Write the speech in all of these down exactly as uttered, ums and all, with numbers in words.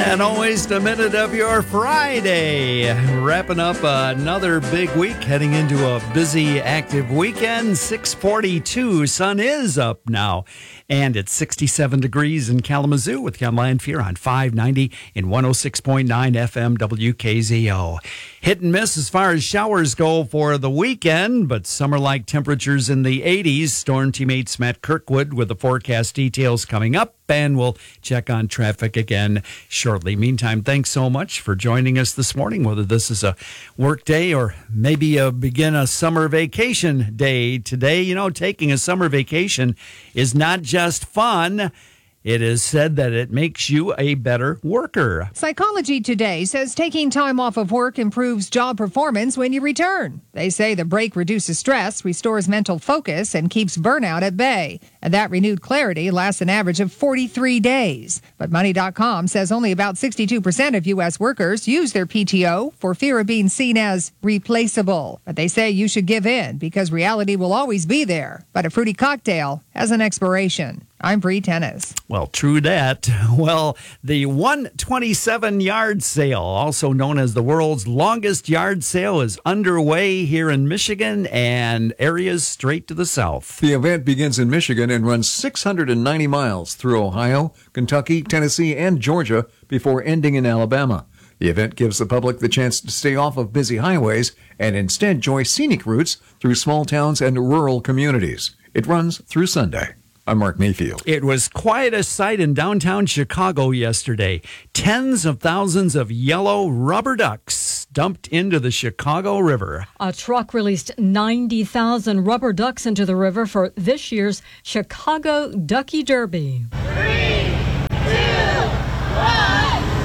And almost a minute of your Friday. Wrapping up another big week, heading into a busy, active weekend. six forty-two, sun is up now. And it's sixty-seven degrees in Kalamazoo with Ken Lanfear on five ninety in one oh six point nine F M W K Z O. Hit and miss as far as showers go for the weekend, but summer-like temperatures in the eighties. Storm teammates Matt Kirkwood with the forecast details coming up, and we'll check on traffic again shortly. Meantime, thanks so much for joining us this morning, whether this is a work day or maybe a begin a summer vacation day today. You know, taking a summer vacation is not just fun. It is said that it makes you a better worker. Psychology Today says taking time off of work improves job performance when you return. They say the break reduces stress, restores mental focus, and keeps burnout at bay. And that renewed clarity lasts an average of forty-three days. But Money dot com says only about sixty-two percent of U S workers use their P T O for fear of being seen as replaceable. But they say you should give in because reality will always be there. But a fruity cocktail has an expiration. I'm Bree Tennis. Well, true that. Well, the one twenty-seven yard sale, also known as the world's longest yard sale, is underway here in Michigan and areas straight to the south. The event begins in Michigan and runs six hundred ninety miles through Ohio, Kentucky, Tennessee, and Georgia before ending in Alabama. The event gives the public the chance to stay off of busy highways and instead enjoy scenic routes through small towns and rural communities. It runs through Sunday. I'm Mark Mayfield. It was quite a sight in downtown Chicago yesterday. Tens of thousands of yellow rubber ducks dumped into the Chicago River. A truck released ninety thousand rubber ducks into the river for this year's Chicago Ducky Derby. Three, two, one.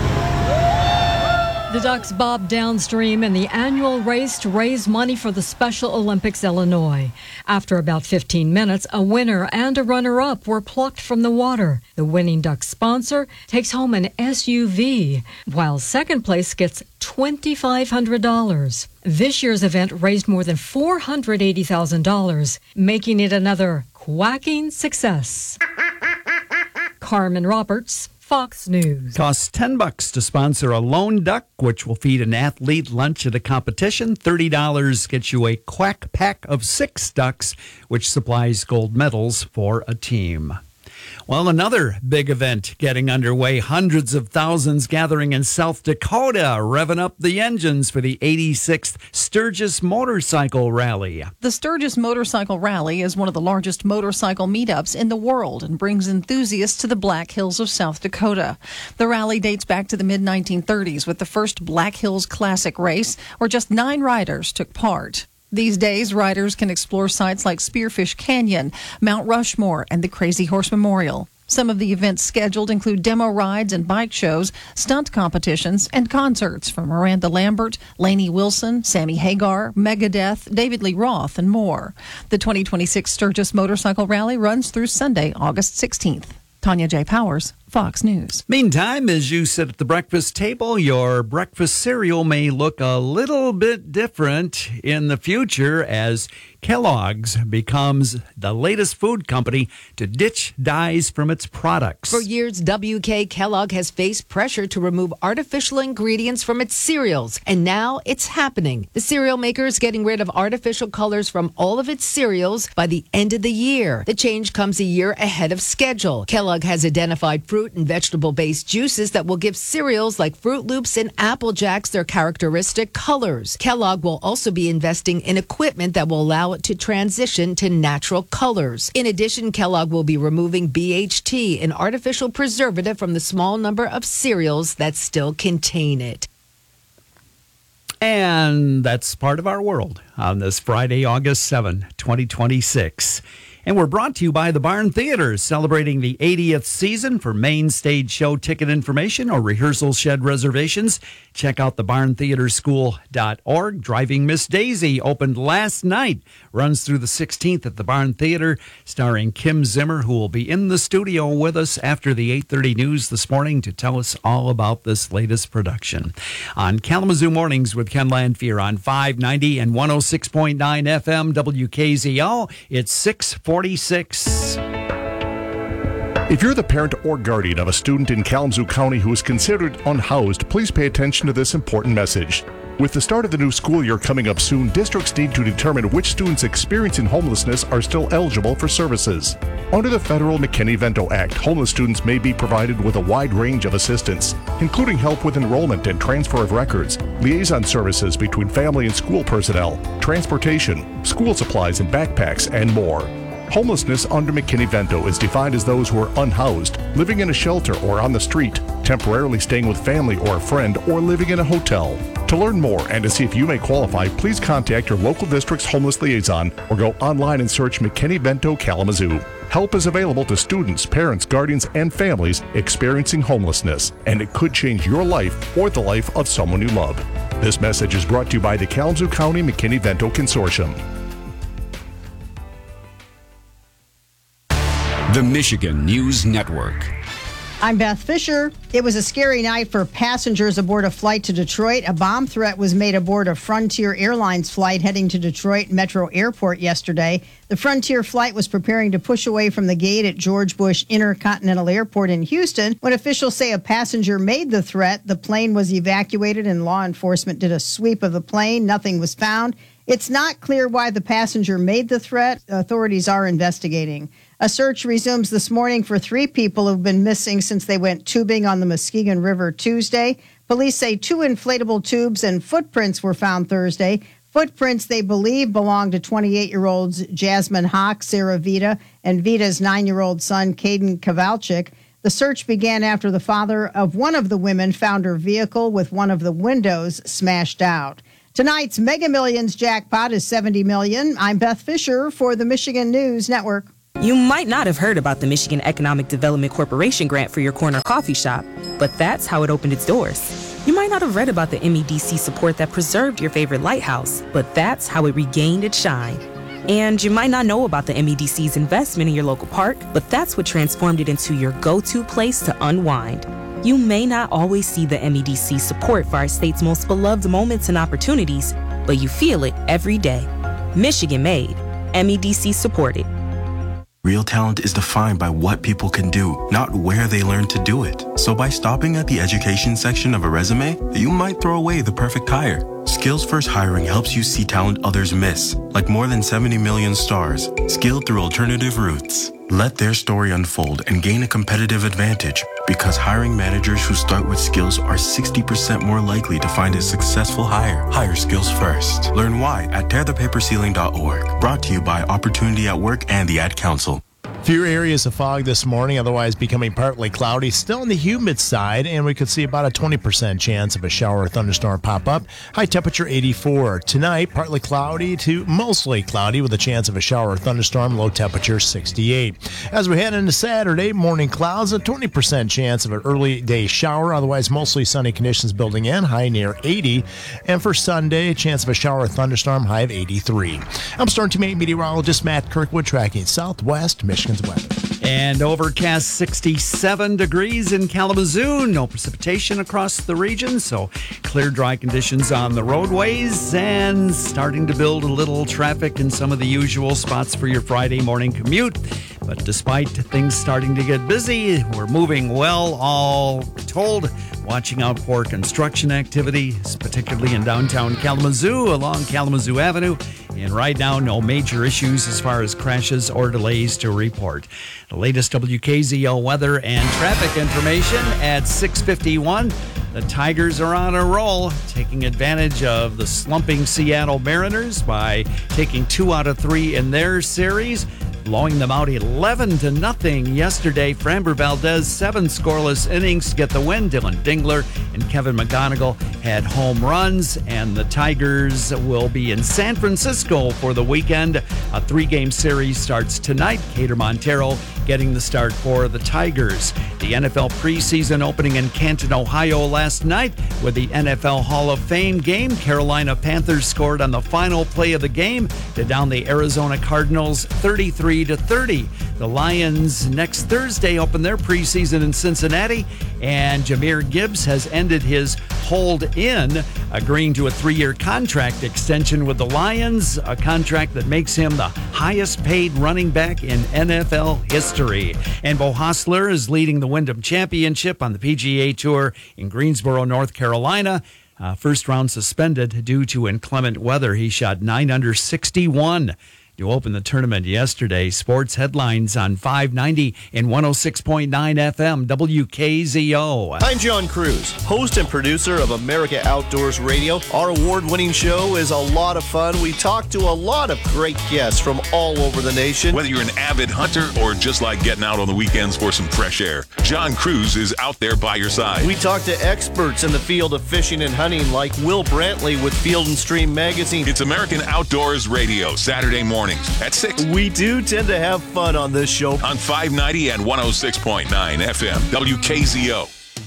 The ducks bobbed downstream in the annual race to raise money for the Special Olympics Illinois. After about fifteen minutes, a winner and a runner-up were plucked from the water. The winning duck sponsor takes home an S U V, while second place gets two thousand five hundred dollars. This year's event raised more than four hundred eighty thousand dollars, making it another quacking success. Carmen Roberts, Fox News. Costs ten bucks to sponsor a lone duck, which will feed an athlete lunch at a competition. thirty dollars gets you a quack pack of six ducks, which supplies gold medals for a team. Well, another big event getting underway. Hundreds of thousands gathering in South Dakota, revving up the engines for the eighty-sixth Sturgis Motorcycle Rally. The Sturgis Motorcycle Rally is one of the largest motorcycle meetups in the world and brings enthusiasts to the Black Hills of South Dakota. The rally dates back to the mid nineteen thirties with the first Black Hills Classic race, where just nine riders took part. These days, riders can explore sites like Spearfish Canyon, Mount Rushmore, and the Crazy Horse Memorial. Some of the events scheduled include demo rides and bike shows, stunt competitions, and concerts from Miranda Lambert, Lainey Wilson, Sammy Hagar, Megadeth, David Lee Roth, and more. The twenty twenty-six Sturgis Motorcycle Rally runs through Sunday, August sixteenth. Tanya J. Powers, Fox News. Meantime, as you sit at the breakfast table, your breakfast cereal may look a little bit different in the future as Kellogg's becomes the latest food company to ditch dyes from its products. For years, W K Kellogg has faced pressure to remove artificial ingredients from its cereals, and now it's happening. The cereal maker is getting rid of artificial colors from all of its cereals by the end of the year. The change comes a year ahead of schedule. Kellogg has identified fruit and vegetable-based juices that will give cereals like Fruit Loops and Apple Jacks their characteristic colors. Kellogg will also be investing in equipment that will allow it to transition to natural colors. In addition, Kellogg will be removing B H T, an artificial preservative, from the small number of cereals that still contain it. And that's part of our world on this Friday, August seventh, twenty twenty-six. And we're brought to you by the Barn Theater, celebrating the eightieth season. For main stage show ticket information or rehearsal shed reservations, check out the barn theater school dot org. Driving Miss Daisy opened last night, runs through the sixteenth at the Barn Theater, starring Kim Zimmer, who will be in the studio with us after the eight thirty news this morning to tell us all about this latest production. On Kalamazoo Mornings with Ken Lanfear on five ninety and one oh six point nine F M W K Z O, it's six forty-six. If you're the parent or guardian of a student in Kalamazoo County who is considered unhoused, please pay attention to this important message. With the start of the new school year coming up soon, districts need to determine which students experiencing homelessness are still eligible for services. Under the federal McKinney-Vento Act, homeless students may be provided with a wide range of assistance, including help with enrollment and transfer of records, liaison services between family and school personnel, transportation, school supplies and backpacks, and more. Homelessness under McKinney-Vento is defined as those who are unhoused, living in a shelter or on the street, temporarily staying with family or a friend, or living in a hotel. To learn more and to see if you may qualify, please contact your local district's homeless liaison or go online and search McKinney-Vento Kalamazoo. Help is available to students, parents, guardians, and families experiencing homelessness, and it could change your life or the life of someone you love. This message is brought to you by the Kalamazoo County McKinney-Vento Consortium. The Michigan News Network. I'm Beth Fisher. It was a scary night for passengers aboard a flight to Detroit. A bomb threat was made aboard a Frontier Airlines flight heading to Detroit Metro Airport yesterday. The Frontier flight was preparing to push away from the gate at George Bush Intercontinental Airport in Houston when officials say a passenger made the threat. The plane was evacuated and law enforcement did a sweep of the plane. Nothing was found. It's not clear why the passenger made the threat. Authorities are investigating. A search resumes this morning for three people who've been missing since they went tubing on the Muskegon River Tuesday. Police say two inflatable tubes and footprints were found Thursday. Footprints they believe belong to twenty-eight-year-olds Jasmine Hawk, Sarah Vita, and Vita's nine-year-old son, Caden Kowalczyk. The search began after the father of one of the women found her vehicle with one of the windows smashed out. Tonight's Mega Millions jackpot is seventy million dollars. I'm Beth Fisher for the Michigan News Network. You might not have heard about the Michigan Economic Development Corporation grant for your corner coffee shop, but that's how it opened its doors. You might not have read about the M E D C support that preserved your favorite lighthouse, but that's how it regained its shine. And you might not know about the M E D C's investment in your local park, but that's what transformed it into your go-to place to unwind. You may not always see the M E D C support for our state's most beloved moments and opportunities, but you feel it every day. Michigan made, M E D C supported. Real talent is defined by what people can do, not where they learn to do it. So by stopping at the education section of a resume, you might throw away the perfect hire. Skills First Hiring helps you see talent others miss, like more than seventy million stars, skilled through alternative routes. Let their story unfold and gain a competitive advantage, because hiring managers who start with skills are sixty percent more likely to find a successful hire. Hire skills first. Learn why at tear the paper ceiling dot org. Brought to you by Opportunity at Work and the Ad Council. Few areas of fog this morning, otherwise becoming partly cloudy. Still on the humid side, and we could see about a twenty percent chance of a shower or thunderstorm pop up. High temperature eighty-four. Tonight, partly cloudy to mostly cloudy with a chance of a shower or thunderstorm. Low temperature sixty-eight. As we head into Saturday, morning clouds, a twenty percent chance of an early day shower. Otherwise, mostly sunny conditions building in. High near eighty. And for Sunday, a chance of a shower or thunderstorm. High of eighty-three. I'm Storm Team eight meteorologist Matt Kirkwood tracking Southwest Michigan. Weather. And overcast sixty-seven degrees in Kalamazoo. No precipitation across the region, so clear, dry conditions on the roadways and starting to build a little traffic in some of the usual spots for your Friday morning commute. But despite things starting to get busy, we're moving well, all told. Watching out for construction activity, particularly in downtown Kalamazoo along Kalamazoo Avenue. And right now, no major issues as far as crashes or delays to report. The latest W K Z L weather and traffic information at six fifty-one. The Tigers are on a roll, taking advantage of the slumping Seattle Mariners by taking two out of three in their series, blowing them out eleven to nothing yesterday. Framber Valdez, seven scoreless innings to get the win. Dylan Dingler and Kevin McGonigal had home runs, and the Tigers will be in San Francisco for the weekend. A three-game series starts tonight. Cater Montero getting the start for the Tigers. The N F L preseason opening in Canton, Ohio last night with the N F L Hall of Fame game. Carolina Panthers scored on the final play of the game to down the Arizona Cardinals thirty-three to thirty. The Lions next Thursday open their preseason in Cincinnati, and Jahmyr Gibbs has ended his hold in, agreeing to a three-year contract extension with the Lions, a contract that makes him the the highest paid running back in N F L history. And Beau Hossler is leading the Wyndham Championship on the P G A Tour in Greensboro, North Carolina. Uh, first round suspended due to inclement weather. He shot nine under sixty-one to open the tournament yesterday. Sports headlines on five ninety and one oh six point nine F M W K Z O. I'm John Cruz, host and producer of America Outdoors Radio. Our award-winning show is a lot of fun. We talk to a lot of great guests from all over the nation. Whether you're an avid hunter or just like getting out on the weekends for some fresh air, John Cruz is out there by your side. We talk to experts in the field of fishing and hunting like Will Brantley with Field and Stream Magazine. It's American Outdoors Radio, Saturday morning. At six. We do tend to have fun on this show. On five ninety and one oh six point nine F M, W K Z O.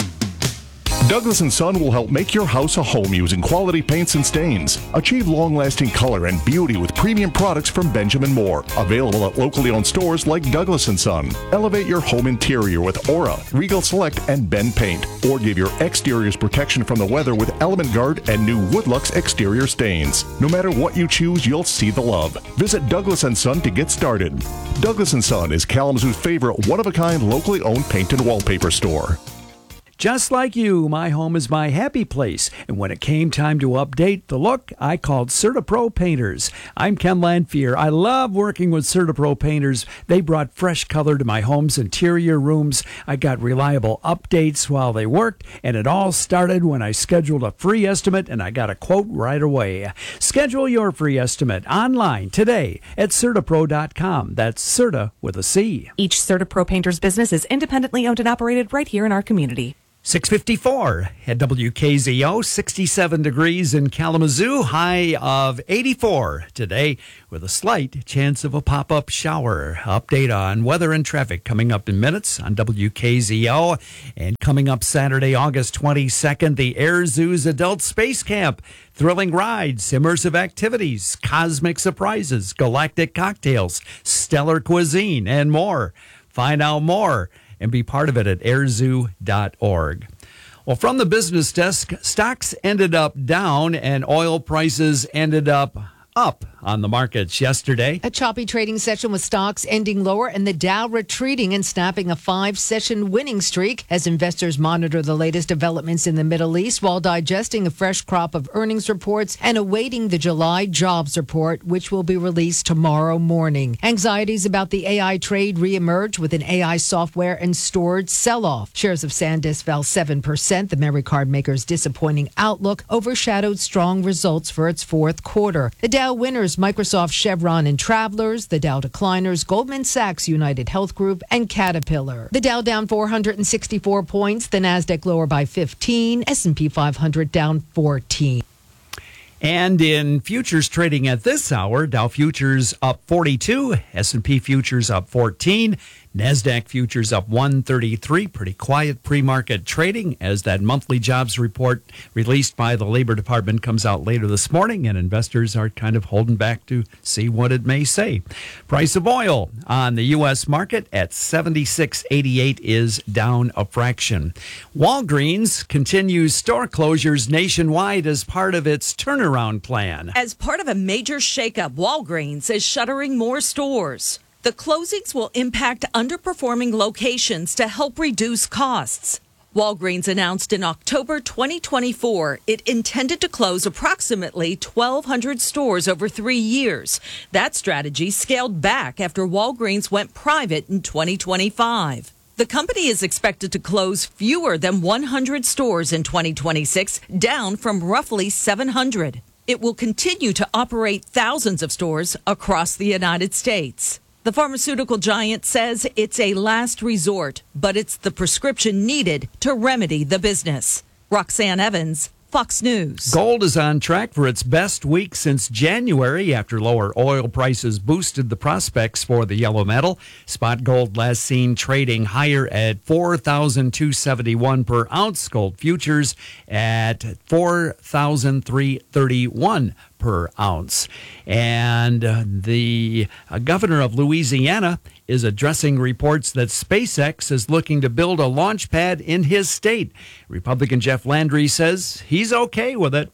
Douglas and Son will help make your house a home using quality paints and stains. Achieve long-lasting color and beauty with premium products from Benjamin Moore. Available at locally owned stores like Douglas and Son. Elevate your home interior with Aura, Regal Select, and Ben Paint. Or give your exteriors protection from the weather with Element Guard and new Woodlux exterior stains. No matter what you choose, you'll see the love. Visit Douglas and Son to get started. Douglas and Son is Kalamazoo's favorite one-of-a-kind locally owned paint and wallpaper store. Just like you, my home is my happy place. And when it came time to update the look, I called CertaPro Painters. I'm Ken Lanphier. I love working with CertaPro Painters. They brought fresh color to my home's interior rooms. I got reliable updates while they worked, and it all started when I scheduled a free estimate, and I got a quote right away. Schedule your free estimate online today at Certapro dot com. That's Certa with a C. Each CertaPro Painters business is independently owned and operated right here in our community. six fifty-four at W K Z O, sixty-seven degrees in Kalamazoo, high of eighty-four today with a slight chance of a pop-up shower. Update on weather and traffic coming up in minutes on W K Z O. And coming up Saturday, August twenty-second, the Air Zoo's Adult Space Camp. Thrilling rides, immersive activities, cosmic surprises, galactic cocktails, stellar cuisine, and more. Find out more and be part of it at air zoo dot org. Well, from the business desk, stocks ended up down and oil prices ended up up on the markets yesterday. A choppy trading session with stocks ending lower and the Dow retreating and snapping a five-session winning streak as investors monitor the latest developments in the Middle East while digesting a fresh crop of earnings reports and awaiting the July jobs report, which will be released tomorrow morning. Anxieties about the A I trade reemerge with an A I software and storage sell-off. Shares of SanDisk fell seven percent. The memory card maker's disappointing outlook overshadowed strong results for its fourth quarter. The Dow winners, Microsoft, Chevron, and Travelers. The Dow decliners, Goldman Sachs, United Health Group, and Caterpillar. The Dow down four hundred sixty-four points. The Nasdaq lower by fifteen. S and P five hundred down fourteen. And in futures trading at this hour, Dow futures up forty-two, S and P futures up fourteen, NASDAQ futures up one thirty-three. Pretty quiet pre-market trading as that monthly jobs report released by the Labor Department comes out later this morning, and investors are kind of holding back to see what it may say. Price of oil on the U S market at seventy-six eighty-eight is down a fraction. Walgreens continues store closures nationwide as part of its turnaround plan. As part of a major shakeup, Walgreens is shuttering more stores. The closings will impact underperforming locations to help reduce costs. Walgreens announced in October twenty twenty-four it intended to close approximately twelve hundred stores over three years. That strategy scaled back after Walgreens went private in twenty twenty-five. The company is expected to close fewer than one hundred stores in twenty twenty-six, down from roughly seven hundred. It will continue to operate thousands of stores across the United States. The pharmaceutical giant says it's a last resort, but it's the prescription needed to remedy the business. Roxanne Evans, Fox News. Gold is on track for its best week since January after lower oil prices boosted the prospects for the yellow metal. Spot gold last seen trading higher at four thousand two hundred seventy-one per ounce. Gold futures at four thousand three hundred thirty-one per ounce. And uh, the uh, governor of Louisiana is addressing reports that SpaceX is looking to build a launch pad in his state. Republican Jeff Landry says he's okay with it.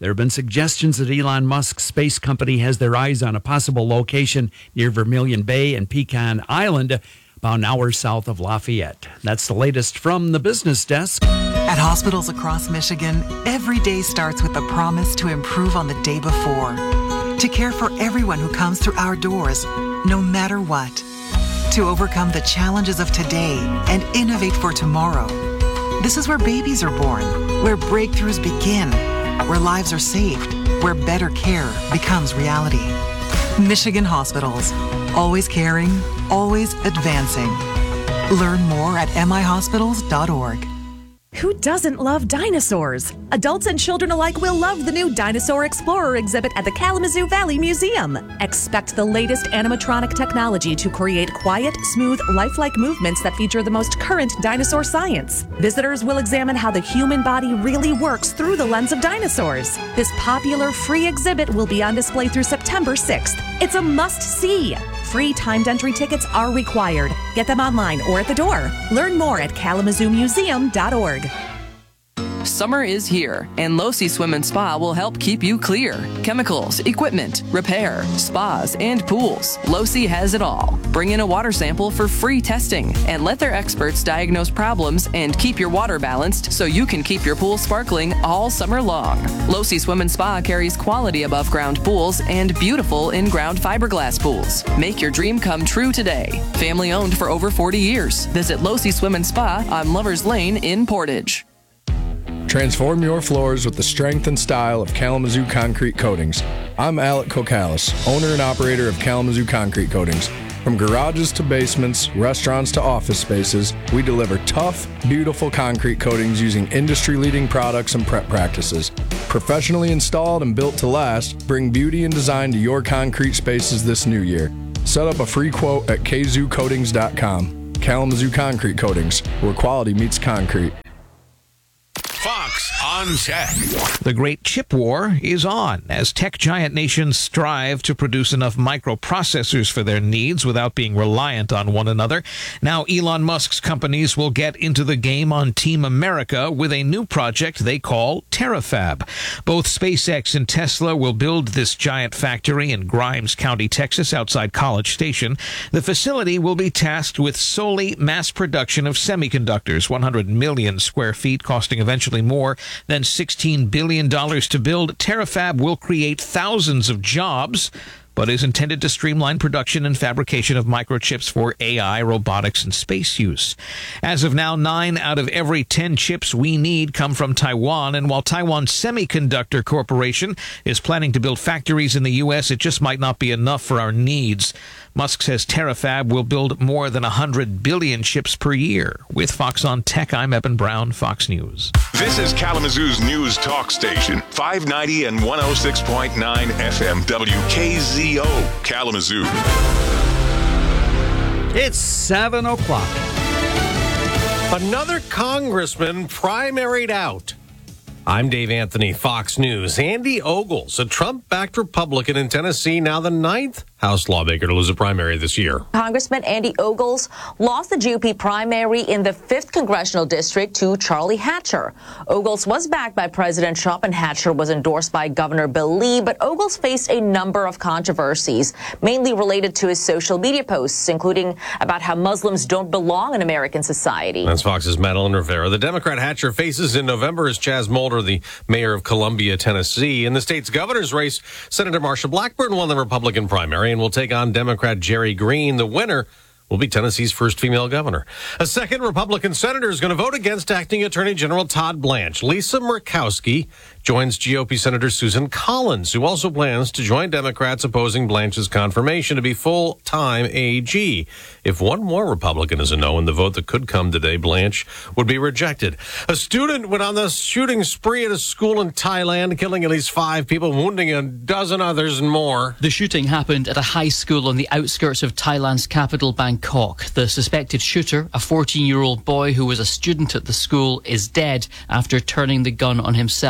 There have been suggestions that Elon Musk's space company has their eyes on a possible location near Vermilion Bay and Pecan Island, about an hour south of Lafayette. That's the latest from the business desk. At hospitals across Michigan, every day starts with a promise to improve on the day before. To care for everyone who comes through our doors, no matter what. To overcome the challenges of today and innovate for tomorrow. This is where babies are born, where breakthroughs begin, where lives are saved, where better care becomes reality. Michigan Hospitals. Always caring, always advancing. Learn more at m i hospitals dot org. Who doesn't love dinosaurs? Adults and children alike will love the new Dinosaur Explorer exhibit at the Kalamazoo Valley Museum. Expect the latest animatronic technology to create quiet, smooth, lifelike movements that feature the most current dinosaur science. Visitors will examine how the human body really works through the lens of dinosaurs. This popular free exhibit will be on display through September sixth. It's a must-see. Free timed entry tickets are required. Get them online or at the door. Learn more at kalamazoo museum dot org. Summer is here, and Losi Swim and Spa will help keep you clear. Chemicals, equipment, repair, spas, and pools. Losi has it all. Bring in a water sample for free testing, and let their experts diagnose problems and keep your water balanced so you can keep your pool sparkling all summer long. Losi Swim and Spa carries quality above-ground pools and beautiful in-ground fiberglass pools. Make your dream come true today. Family owned for over forty years. Visit Losi Swim and Spa on Lovers Lane in Portage. Transform your floors with the strength and style of Kalamazoo Concrete Coatings. I'm Alec Kokalis, owner and operator of Kalamazoo Concrete Coatings. From garages to basements, restaurants to office spaces, we deliver tough, beautiful concrete coatings using industry-leading products and prep practices. Professionally installed and built to last, bring beauty and design to your concrete spaces this new year. Set up a free quote at k zoo coatings dot com. Kalamazoo Concrete Coatings, where quality meets concrete. Fox on Tech. The great chip war is on as tech giant nations strive to produce enough microprocessors for their needs without being reliant on one another. Now Elon Musk's companies will get into the game on Team America with a new project they call Terafab. Both SpaceX and Tesla will build this giant factory in Grimes County, Texas, outside College Station. The facility will be tasked with solely mass production of semiconductors, one hundred million square feet, costing eventually more than sixteen billion dollars to build. Terafab will create thousands of jobs, but is intended to streamline production and fabrication of microchips for A I, robotics, and space use. As of now, nine out of every ten chips we need come from Taiwan, and while Taiwan Semiconductor Corporation is planning to build factories in the U S, it just might not be enough for our needs. Musk says Terafab will build more than one hundred billion chips per year. With Fox on Tech, I'm Eben Brown, Fox News. This is Kalamazoo's news talk station, five ninety and one oh six point nine F M W K Z O, Kalamazoo. It's seven o'clock. Another congressman primaried out. I'm Dave Anthony, Fox News. Andy Ogles, a Trump-backed Republican in Tennessee, now the ninth House lawmaker to lose a primary this year. Congressman Andy Ogles lost the G O P primary in the fifth Congressional District to Charlie Hatcher. Ogles was backed by President Trump, and Hatcher was endorsed by Governor Bill Lee, but Ogles faced a number of controversies, mainly related to his social media posts, including about how Muslims don't belong in American society. That's Fox's Madeline Rivera. The Democrat Hatcher faces in November is Chaz Mulder, the mayor of Columbia, Tennessee. In the state's governor's race, Senator Marsha Blackburn won the Republican primary and will take on Democrat Jerry Green. The winner will be Tennessee's first female governor. A second Republican senator is going to vote against acting Attorney General Todd Blanche. Lisa Murkowski joins G O P Senator Susan Collins, who also plans to join Democrats opposing Blanche's confirmation to be full-time A G. If one more Republican is a no in the vote that could come today, Blanche would be rejected. A student went on the shooting spree at a school in Thailand, killing at least five people, wounding a dozen others and more. The shooting happened at a high school on the outskirts of Thailand's capital, Bangkok. The suspected shooter, a fourteen-year-old boy who was a student at the school, is dead after turning the gun on himself.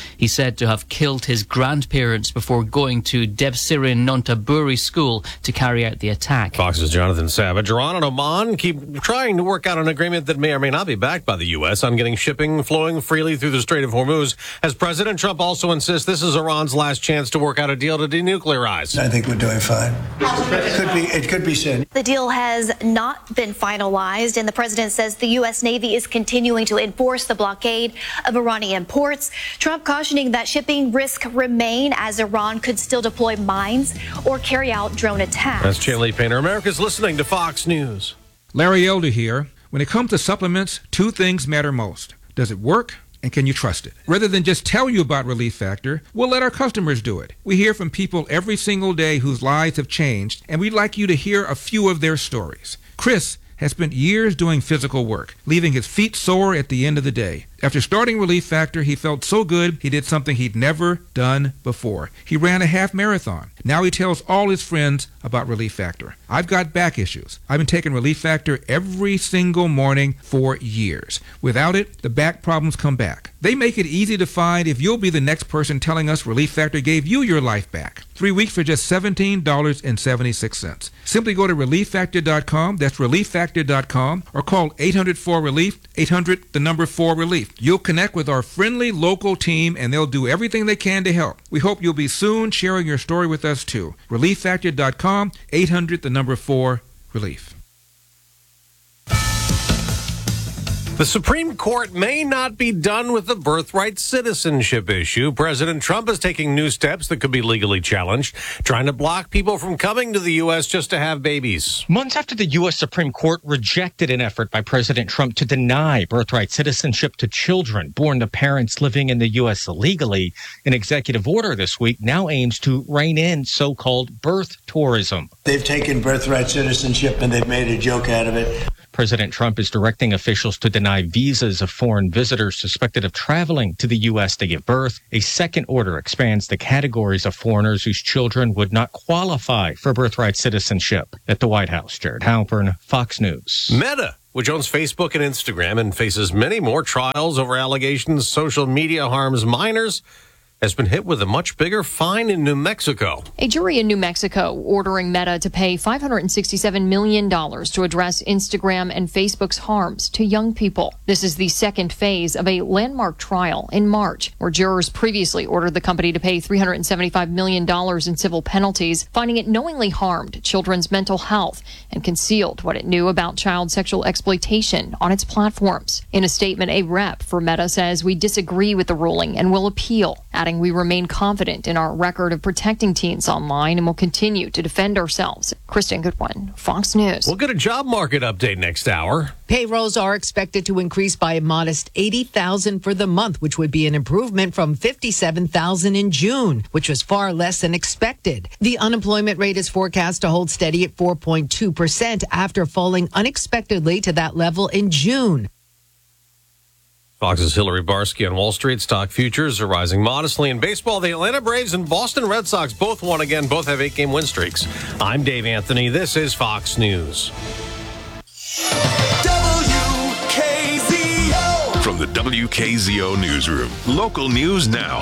He's said to have killed his grandparents before going to Debsirin Nontaburi school to carry out the attack. Fox's Jonathan Savage. Iran and Oman keep trying to work out an agreement that may or may not be backed by the U S on getting shipping flowing freely through the Strait of Hormuz, as President Trump also insists this is Iran's last chance to work out a deal to denuclearize. I think we're doing fine. It could be, it could be said. The deal has not been finalized, and the president says the U S Navy is continuing to enforce the blockade of Iranian ports. Trump cautioning that shipping risks remain as Iran could still deploy mines or carry out drone attacks. That's Chan Painter. America's listening to Fox News. Larry Elder here. When it comes to supplements, two things matter most. Does it work? And can you trust it? Rather than just tell you about Relief Factor, we'll let our customers do it. We hear from people every single day whose lives have changed, and we'd like you to hear a few of their stories. Chris has spent years doing physical work, leaving his feet sore at the end of the day. After starting Relief Factor, he felt so good he did something he'd never done before. He ran a half marathon. Now he tells all his friends about Relief Factor. I've got back issues. I've been taking Relief Factor every single morning for years. Without it, the back problems come back. They make it easy to find if you'll be the next person telling us Relief Factor gave you your life back. Three weeks for just seventeen dollars and seventy-six cents. Simply go to relief factor dot com, that's relief factor dot com, or call eight hundred four relief, eight hundred the number four relief. You'll connect with our friendly local team and they'll do everything they can to help. We hope you'll be soon sharing your story with us too. relief factor dot com, eight hundred the number four relief. The Supreme Court may not be done with the birthright citizenship issue. President Trump is taking new steps that could be legally challenged, trying to block people from coming to the U S just to have babies. Months after the U S Supreme Court rejected an effort by President Trump to deny birthright citizenship to children born to parents living in the U S illegally, an executive order this week now aims to rein in so-called birth tourism. They've taken birthright citizenship and they've made a joke out of it. President Trump is directing officials to deny visas of foreign visitors suspected of traveling to the U S to give birth. A second order expands the categories of foreigners whose children would not qualify for birthright citizenship. At the White House, Jared Halpern, Fox News. Meta, which owns Facebook and Instagram and faces many more trials over allegations social media harms minors, has been hit with a much bigger fine in New Mexico. A jury in New Mexico ordering Meta to pay five hundred sixty-seven million dollars to address Instagram and Facebook's harms to young people. This is the second phase of a landmark trial in March, where jurors previously ordered the company to pay three hundred seventy-five million dollars in civil penalties, finding it knowingly harmed children's mental health and concealed what it knew about child sexual exploitation on its platforms. In a statement, a rep for Meta says, "We disagree with the ruling and will appeal," adding, "We remain confident in our record of protecting teens online and will continue to defend ourselves." Kristen Goodwin, Fox News. We'll get a job market update next hour. Payrolls are expected to increase by a modest eighty thousand for the month, which would be an improvement from fifty-seven thousand in June, which was far less than expected. The unemployment rate is forecast to hold steady at four point two percent after falling unexpectedly to that level in June. Fox's Hillary Barsky on Wall Street. Stock futures are rising modestly. In baseball, the Atlanta Braves and Boston Red Sox both won again. Both have eight-game win streaks. I'm Dave Anthony. This is Fox News. W K Z O. From the W K Z O newsroom, local news now.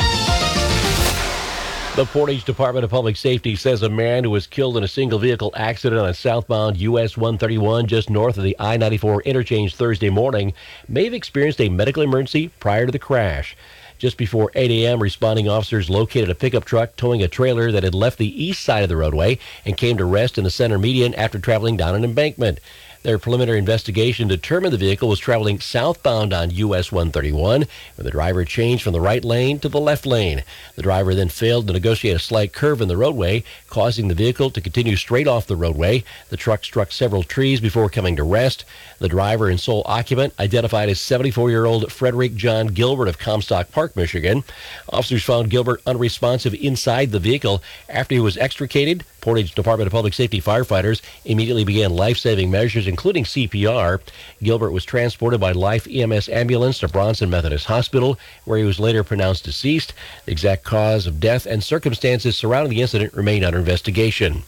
The Portage Department of Public Safety says a man who was killed in a single-vehicle accident on southbound U S one thirty-one just north of the I ninety-four interchange Thursday morning may have experienced a medical emergency prior to the crash. Just before eight a.m., responding officers located a pickup truck towing a trailer that had left the east side of the roadway and came to rest in the center median after traveling down an embankment. Their preliminary investigation determined the vehicle was traveling southbound on U S one thirty-one when the driver changed from the right lane to the left lane. The driver then failed to negotiate a slight curve in the roadway, causing the vehicle to continue straight off the roadway. The truck struck several trees before coming to rest. The driver and sole occupant, identified as seventy-four-year-old Frederick John Gilbert of Comstock Park, Michigan. Officers found Gilbert unresponsive inside the vehicle. After he was extricated, Portage Department of Public Safety firefighters immediately began life-saving measures, including C P R. Gilbert was transported by Life E M S ambulance to Bronson Methodist Hospital, where he was later pronounced deceased. The exact cause of death and circumstances surrounding the incident remain under investigation.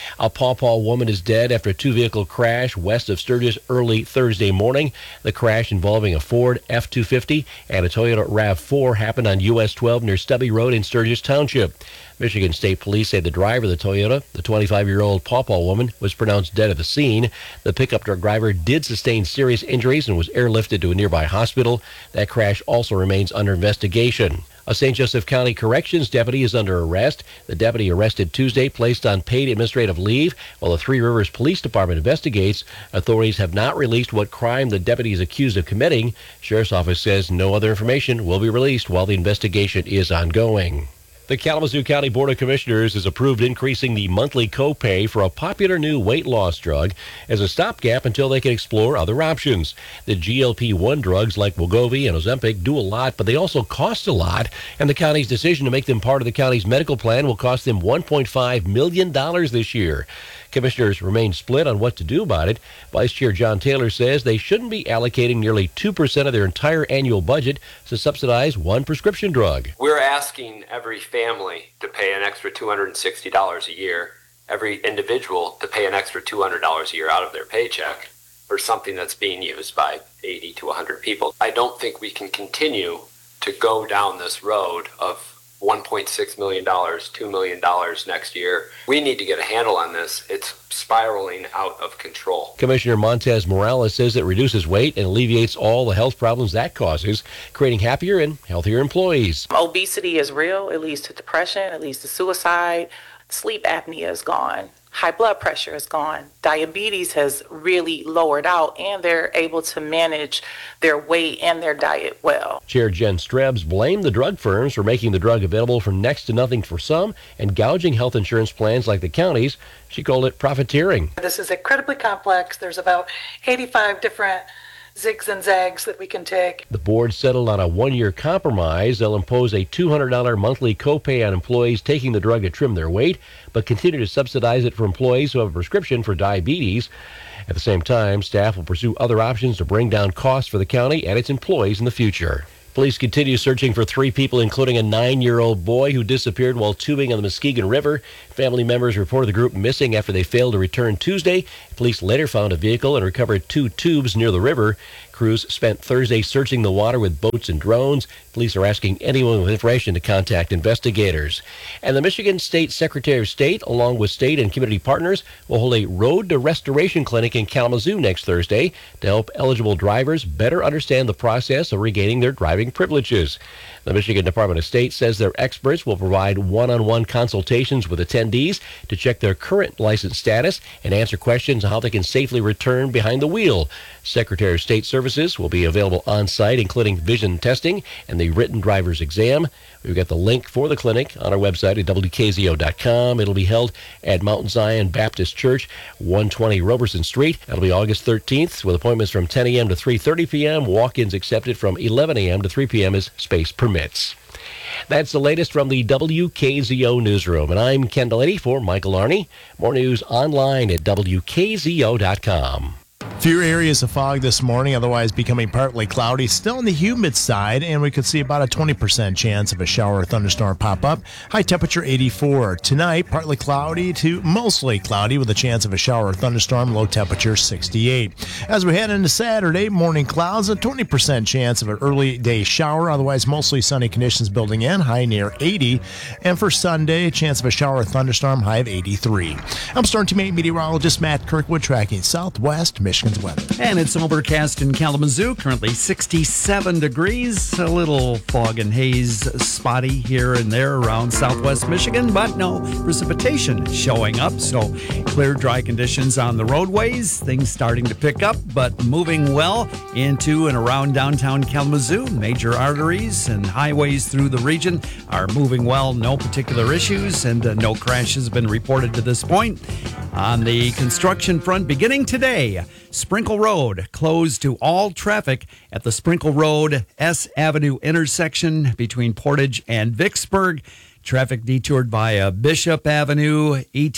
A Paw Paw woman is dead after a two-vehicle crash west of Sturgis early Thursday morning. The crash involving a Ford F two fifty and a Toyota RAV four happened on U S twelve near Stubby Road in Sturgis Township. Michigan State Police say the driver of the Toyota, the twenty-five-year-old Paw Paw woman, was pronounced dead at the scene. The pickup truck driver did sustain serious injuries and was airlifted to a nearby hospital. That crash also remains under investigation. A Saint Joseph County Corrections deputy is under arrest. The deputy arrested Tuesday placed on paid administrative leave while the Three Rivers Police Department investigates. Authorities have not released what crime the deputy is accused of committing. Sheriff's Office says no other information will be released while the investigation is ongoing. The Kalamazoo County Board of Commissioners has approved increasing the monthly copay for a popular new weight loss drug as a stopgap until they can explore other options. The G L P one drugs like Wegovy and Ozempic do a lot, but they also cost a lot, and the county's decision to make them part of the county's medical plan will cost them one point five million dollars this year. Commissioners remain split on what to do about it. Vice Chair John Taylor says they shouldn't be allocating nearly two percent of their entire annual budget to subsidize one prescription drug. We're asking every family to pay an extra two hundred sixty dollars a year, every individual to pay an extra two hundred dollars a year out of their paycheck for something that's being used by eighty to one hundred people. I don't think we can continue to go down this road of one point six million dollars, two million dollars next year. We need to get a handle on this. It's spiraling out of control. Commissioner Montez Morales says it reduces weight and alleviates all the health problems that causes, creating happier and healthier employees. Obesity is real. It leads to depression. It leads to suicide. Sleep apnea is gone. High blood pressure is gone. Diabetes has really lowered out, and they're able to manage their weight and their diet well. Chair Jen Strebs blamed the drug firms for making the drug available for next to nothing for some and gouging health insurance plans like the county's. She called it profiteering. This is incredibly complex. There's about eighty-five different zigs and zags that we can take. The board settled on a one-year compromise. They'll impose a two hundred dollars monthly copay on employees taking the drug to trim their weight, but continue to subsidize it for employees who have a prescription for diabetes. At the same time, staff will pursue other options to bring down costs for the county and its employees in the future. Police continue searching for three people, including a nine-year-old boy who disappeared while tubing on the Muskegon River. Family members reported the group missing after they failed to return Tuesday. Police later found a vehicle and recovered two tubes near the river. Crews spent Thursday searching the water with boats and drones. Police are asking anyone with information to contact investigators. And the Michigan State Secretary of State, along with state and community partners, will hold a Road to Restoration clinic in Kalamazoo next Thursday to help eligible drivers better understand the process of regaining their driving privileges. The Michigan Department of State says their experts will provide one-on-one consultations with attendees to check their current license status and answer questions on how they can safely return behind the wheel. Secretary of State services will be available on site, including vision testing and the written driver's exam. We've got the link for the clinic on our website at W K Z O dot com. It'll be held at Mount Zion Baptist Church, one twenty Roberson Street. That'll be August thirteenth, with appointments from ten a.m. to three thirty p.m. Walk-ins accepted from eleven a.m. to three p.m. as space permits. That's the latest from the W K Z O newsroom, and I'm Ken Delaney for Michael Arney. More news online at W K Z O dot com. Few areas of fog this morning, otherwise becoming partly cloudy. Still on the humid side, and we could see about a twenty percent chance of a shower or thunderstorm pop up. High temperature eighty-four. Tonight, partly cloudy to mostly cloudy with a chance of a shower or thunderstorm. Low temperature sixty-eight. As we head into Saturday, morning clouds, a twenty percent chance of an early day shower. Otherwise, mostly sunny conditions building in. High near eighty. And for Sunday, a chance of a shower or thunderstorm. High of eighty-three. I'm Storm Team eight meteorologist Matt Kirkwood, tracking southwest Michigan's weather. And it's overcast in Kalamazoo, currently sixty-seven degrees. A little fog and haze spotty here and there around southwest Michigan, but no precipitation showing up. So clear, dry conditions on the roadways. Things starting to pick up, but moving well into and around downtown Kalamazoo. Major arteries and highways through the region are moving well. No particular issues, and uh, no crashes have been reported to this point. On the construction front, beginning today, Sprinkle Road closed to all traffic at the Sprinkle Road S Avenue intersection between Portage and Vicksburg. Traffic detoured via Bishop Avenue, East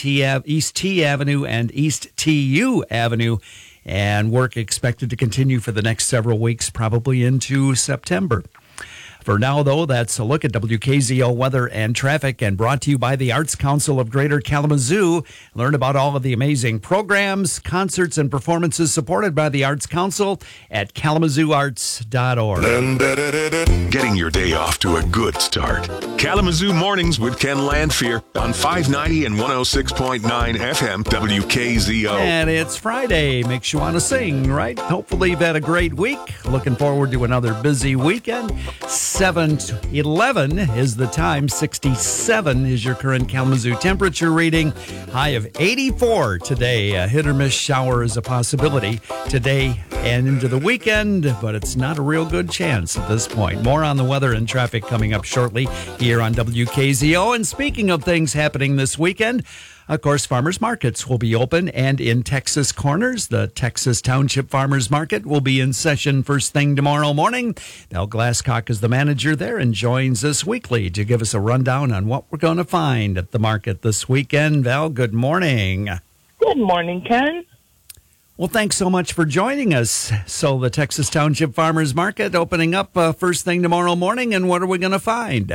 T Avenue, and East T U Avenue. And work expected to continue for the next several weeks, probably into September. For now, though, that's a look at W K Z O weather and traffic, and brought to you by the Arts Council of Greater Kalamazoo. Learn about all of the amazing programs, concerts, and performances supported by the Arts Council at kalamazoo arts dot org. Getting your day off to a good start. Kalamazoo Mornings with Ken Landfear on five ninety and one oh six point nine F M W K Z O. And it's Friday. Makes you want to sing, right? Hopefully you've had a great week. Looking forward to another busy weekend. seven eleven is the time. sixty-seven is your current Kalamazoo temperature reading. High of eighty-four today. A hit or miss shower is a possibility today and into the weekend, but it's not a real good chance at this point. More on the weather and traffic coming up shortly here on W K Z O. And speaking of things happening this weekend, of course, farmers markets will be open, and in Texas Corners, the Texas Township Farmers Market will be in session first thing tomorrow morning. Val Glasscock is the manager there and joins us weekly to give us a rundown on what we're going to find at the market this weekend. Val, good morning. Good morning, Ken. Well, thanks so much for joining us. So the Texas Township Farmers Market opening up uh, first thing tomorrow morning, and what are we going to find?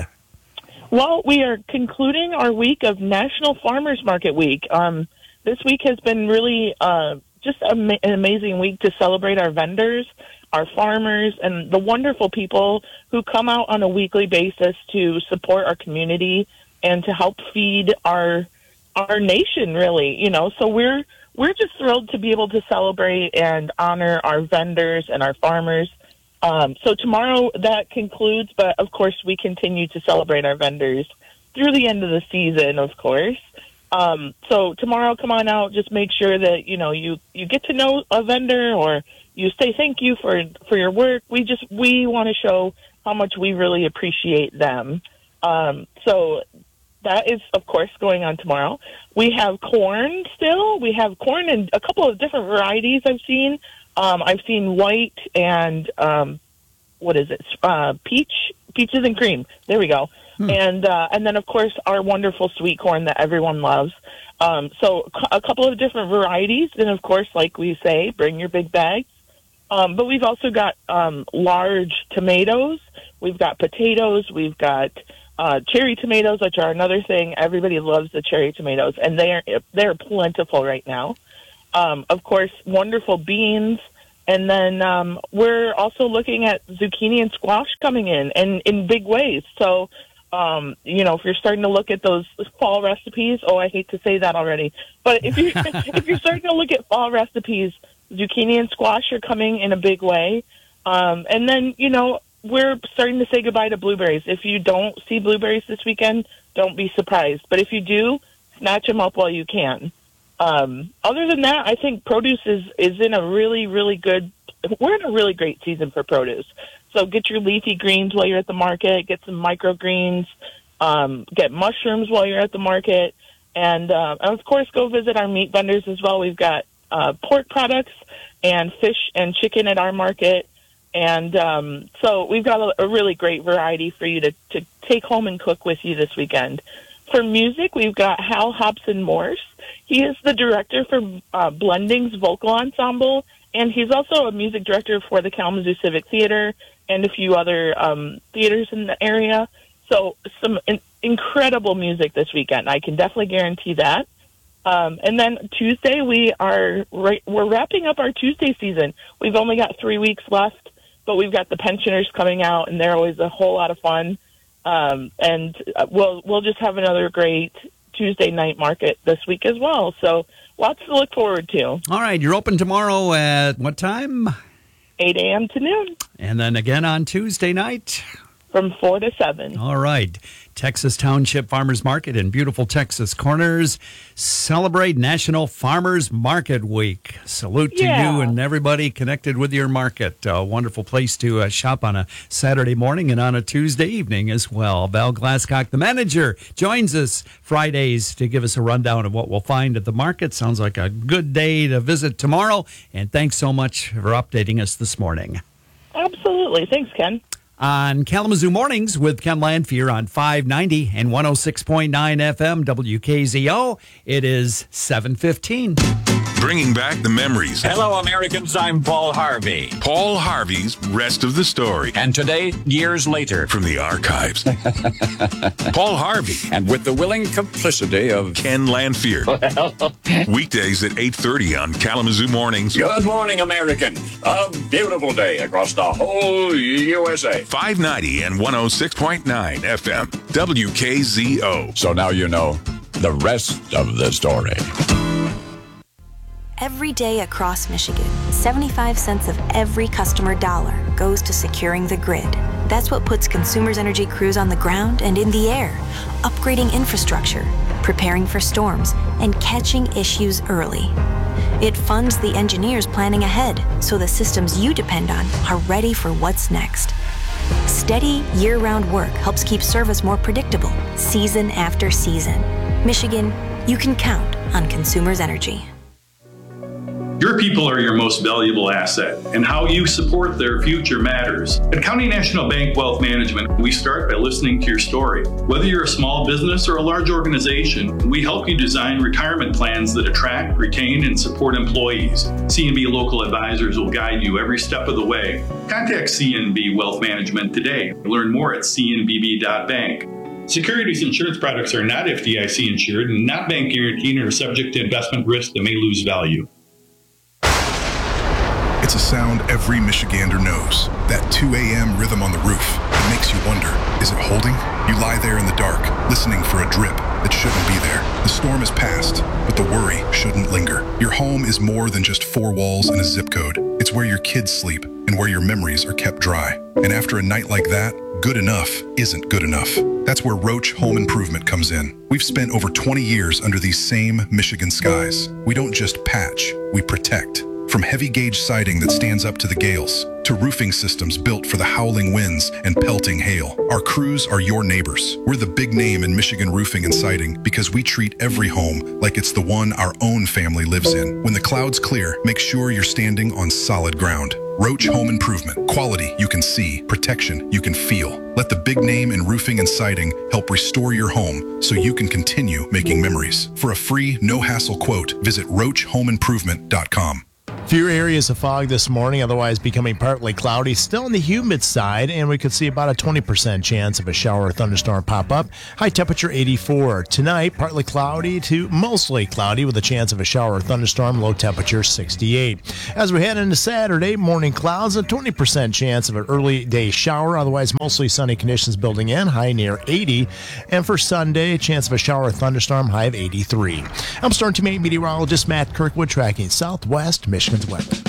Well, we are concluding our week of National Farmers Market Week. Um, this week has been really uh, just ama- an amazing week to celebrate our vendors, our farmers, and the wonderful people who come out on a weekly basis to support our community and to help feed our our nation, really. You know, so we're we're just thrilled to be able to celebrate and honor our vendors and our farmers. Um, so tomorrow that concludes, but of course we continue to celebrate our vendors through the end of the season, of course. Um, so tomorrow, come on out, just make sure that, you know, you, you get to know a vendor or you say thank you for, for your work. We just, we want to show how much we really appreciate them. Um, so that is, of course, going on tomorrow. We have corn still. We have corn in a couple of different varieties I've seen. Um, I've seen white and, um, what is it, uh, peach, peaches and cream. There we go. Hmm. And uh, and then, of course, our wonderful sweet corn that everyone loves. Um, so a couple of different varieties. And, of course, like we say, bring your big bags. Um, but we've also got um, large tomatoes. We've got potatoes. We've got uh, cherry tomatoes, which are another thing. Everybody loves the cherry tomatoes, and they are, they're plentiful right now. Um, of course, wonderful beans. And then um, we're also looking at zucchini and squash coming in, and in big ways. So, um, you know, if you're starting to look at those fall recipes, oh, I hate to say that already. But if you're, if you're starting to look at fall recipes, zucchini and squash are coming in a big way. Um, and then, you know, we're starting to say goodbye to blueberries. If you don't see blueberries this weekend, don't be surprised. But if you do, snatch them up while you can. Um, other than that, I think produce is, is in a really, really good, we're in a really great season for produce. So get your leafy greens while you're at the market, get some microgreens, um, get mushrooms while you're at the market, and, uh, and of course go visit our meat vendors as well. We've got, uh, pork products and fish and chicken at our market. And, um, so we've got a, a really great variety for you to, to take home and cook with you this weekend. For music, we've got Hal Hobson Morse. He is the director for uh, Blending's Vocal Ensemble, and he's also a music director for the Kalamazoo Civic Theater and a few other um, theaters in the area. So some in- incredible music this weekend. I can definitely guarantee that. Um, and then Tuesday, we are right, we're wrapping up our Tuesday season. We've only got three weeks left, but we've got the pensioners coming out, and they're always a whole lot of fun. Um, and we'll we'll just have another great Tuesday night market this week as well. So lots to look forward to. All right, you're open tomorrow at what time? eight a.m. to noon. And then again on Tuesday night? From four to seven. All right. Texas Township Farmers Market in beautiful Texas Corners. Celebrate National Farmers Market Week. Salute to Yeah. you and everybody connected with your market. A wonderful place to uh, shop on a Saturday morning and on a Tuesday evening as well. Val Glasscock, the manager, joins us Fridays to give us a rundown of what we'll find at the market. Sounds like a good day to visit tomorrow. And thanks so much for updating us this morning. Absolutely. Thanks, Ken. On Kalamazoo Mornings with Ken Landfear on five ninety and one oh six point nine F M W K Z O, it is seven fifteen. Bringing back the memories. Hello, Americans. I'm Paul Harvey. Paul Harvey's Rest of the Story. And today, years later. From the archives. Paul Harvey. And with the willing complicity of Ken Lanfear. Weekdays at eight thirty on Kalamazoo Mornings. Good morning, American. A beautiful day across the whole U S A. five ninety and one oh six point nine F M. W K Z O. So now you know the rest of the story. Every day across Michigan, seventy-five cents of every customer dollar goes to securing the grid. That's what puts Consumers Energy crews on the ground and in the air, upgrading infrastructure, preparing for storms, and catching issues early. It funds the engineers planning ahead so the systems you depend on are ready for what's next. Steady, year-round work helps keep service more predictable, season after season. Michigan, you can count on Consumers Energy. Your people are your most valuable asset, and how you support their future matters. At County National Bank Wealth Management, we start by listening to your story. Whether you're a small business or a large organization, we help you design retirement plans that attract, retain, and support employees. C N B local advisors will guide you every step of the way. Contact C N B Wealth Management today. Learn more at c n b b dot bank. Securities insurance products are not F D I C insured and not bank guaranteed and are subject to investment risk that may lose value. It's a sound every Michigander knows. That two a.m. rhythm on the roof. It makes you wonder, is it holding? You lie there in the dark, listening for a drip that shouldn't be there. The storm is past, but the worry shouldn't linger. Your home is more than just four walls and a zip code. It's where your kids sleep and where your memories are kept dry. And after a night like that, good enough isn't good enough. That's where Roach Home Improvement comes in. We've spent over twenty years under these same Michigan skies. We don't just patch, we protect. From heavy gauge siding that stands up to the gales, to roofing systems built for the howling winds and pelting hail. Our crews are your neighbors. We're the big name in Michigan roofing and siding because we treat every home like it's the one our own family lives in. When the clouds clear, make sure you're standing on solid ground. Roach Home Improvement. Quality you can see, protection you can feel. Let the big name in roofing and siding help restore your home so you can continue making memories. For a free, no-hassle quote, visit roach home improvement dot com. Few areas of fog this morning, otherwise becoming partly cloudy. Still on the humid side, and we could see about a twenty percent chance of a shower or thunderstorm pop up. High temperature eighty-four. Tonight, partly cloudy to mostly cloudy with a chance of a shower or thunderstorm. Low temperature sixty-eight. As we head into Saturday, morning clouds, a twenty percent chance of an early day shower. Otherwise, mostly sunny conditions building in. High near eighty. And for Sunday, a chance of a shower or thunderstorm. High of eighty-three. I'm Storm Team eight meteorologist Matt Kirkwood tracking southwest Michigan.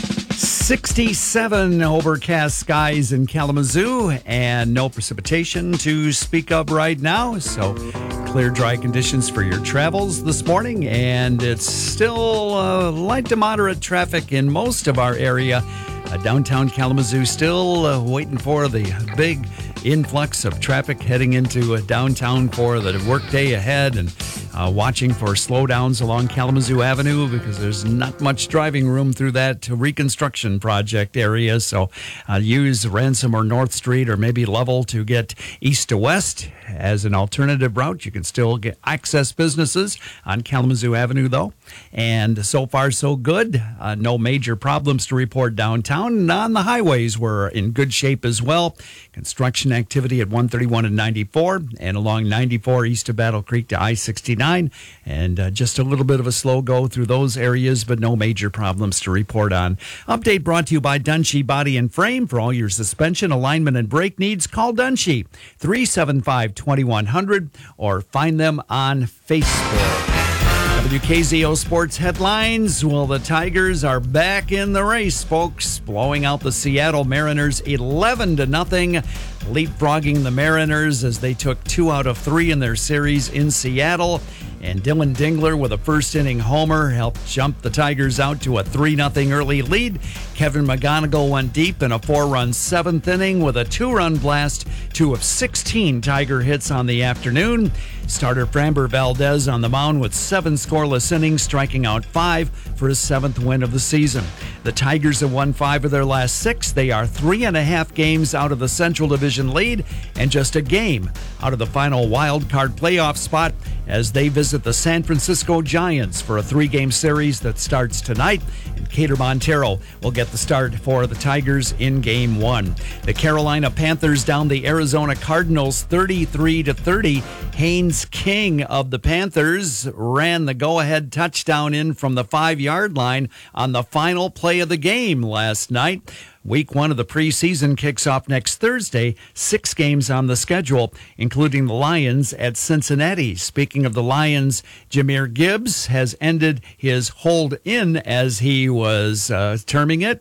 sixty-seven overcast skies in Kalamazoo and no precipitation to speak of right now. So clear, dry conditions for your travels this morning. And it's still uh, light to moderate traffic in most of our area. Uh, downtown Kalamazoo still uh, waiting for the big influx of traffic heading into uh, downtown for the workday ahead, and uh, watching for slowdowns along Kalamazoo Avenue because there's not much driving room through that reconstruction project area. So uh, use Ransom or North Street or maybe Level to get east to west as an alternative route. You can still get access businesses on Kalamazoo Avenue, though. And so far, so good. Uh, no major problems to report downtown. And on the highways, we're in good shape as well. Construction activity at one thirty-one and ninety-four, and along ninety-four east of Battle Creek to I sixty-nine. And uh, just a little bit of a slow go through those areas, but no major problems to report on. Update brought to you by Dunshee Body and Frame. For all your suspension, alignment, and brake needs, call Dunshee, three seven five, two one zero zero, or find them on Facebook. W K Z O Sports headlines. Well, the Tigers are back in the race, folks, blowing out the Seattle Mariners eleven to nothing, leapfrogging the Mariners as they took two out of three in their series in Seattle. And Dylan Dingler with a first-inning homer helped jump the Tigers out to a three nothing early lead. Kevin McGonigal went deep in a four-run seventh inning with a two-run blast, two of sixteen Tiger hits on the afternoon. Starter Framber Valdez on the mound with seven scoreless innings, striking out five for his seventh win of the season. The The Tigers have won five of their last six. They are three and a half games out of the Central Division lead and just a game out of the final wild card playoff spot as they visit the San Francisco Giants for a three-game series that starts tonight. And Cater Montero will get the start for the Tigers in game one. The Carolina Panthers down the Arizona Cardinals thirty-three to thirty. Haynes King of the Panthers ran the go-ahead touchdown in from the five-yard line on the final play of the game last night. Week one of the preseason kicks off next Thursday. Six games on the schedule, including the Lions at Cincinnati. Speaking of the Lions, Jahmyr Gibbs has ended his hold in, as he was uh, terming it.